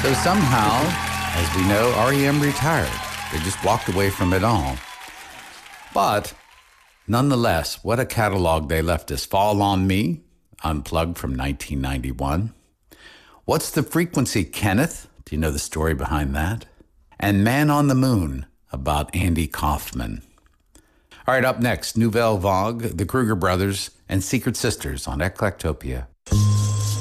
So somehow, as we know, REM retired. They just walked away from it all. But nonetheless, what a catalog they left us. Fall on Me, Unplugged from 1991. What's the Frequency, Kenneth? Do you know the story behind that? And Man on the Moon, about Andy Kaufman. All right, up next, Nouvelle Vague, the Kruger Brothers, and Secret Sisters on Eclectopia.